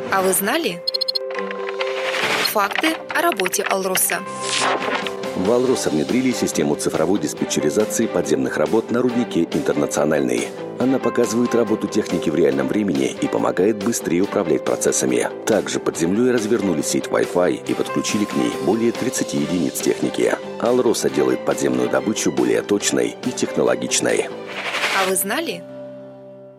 А вы знали? Факты о работе «Алроса». В «Алроса» внедрили систему цифровой диспетчеризации подземных работ на руднике «Интернациональный». Она показывает работу техники в реальном времени и помогает быстрее управлять процессами. Также под землей развернули сеть Wi-Fi и подключили к ней более 30 единиц техники. «Алроса» делает подземную добычу более точной и технологичной. А вы знали?